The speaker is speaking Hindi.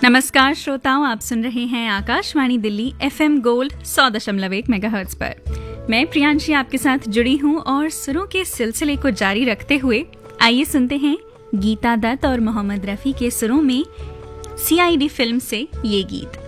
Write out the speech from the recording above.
नमस्कार श्रोताओं, आप सुन रहे हैं Akashvani Delhi FM gold 100.1 megahertz पर। मैं प्रियांशी आपके साथ जुड़ी हूं और सुरों के सिलसिले को जारी रखते हुए आइए सुनते हैं गीता दत्त और मोहम्मद रफी के सुरों में CID फिल्म से ये गीत।